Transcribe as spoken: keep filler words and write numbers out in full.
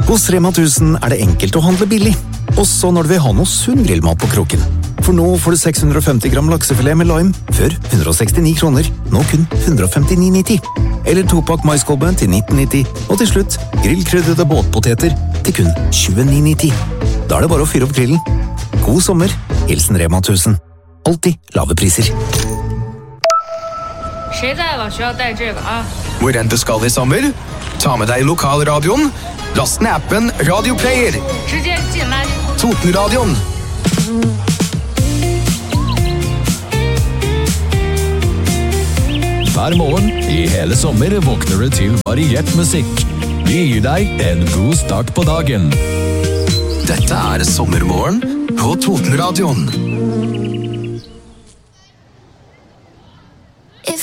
Hos Rema tusen er det enkelt å handle billig, også når du vil ha noe sunn grillmat på kroken. For nå får du seks hundre og femti gram laksefilet med lime, før hundre og sekstini kroner, nå kun hundre og femtini nitti. Eller topakk maiskolbe til nitten nitti, og til slutt grillkrydrede båtpoteter til kun tjueni nitti. Da er det bare å fyre opp grillen. God sommer, hilsen Rema tusen. Alltid lave priser. 谁在了需要带这个啊 Hvor enn du skal I sommer, ta med deg lokalradioen, last ned appen Radio Player. 直接进垃圾 Totenradioen. Hver morgen I hele sommer våkner du til variert musikk. Vi gir deg en god start på dagen. Dette er Sommermorgen på Totenradioen.